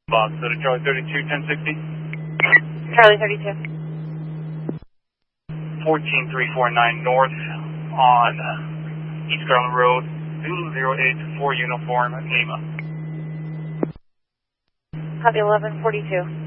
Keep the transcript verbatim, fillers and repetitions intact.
Box, so to Charlie thirty-two, ten sixty. Charlie thirty-two. fourteen three four nine North on East Garland Road, Zulu zero eight four Uniform, Lima. Copy eleven forty-two.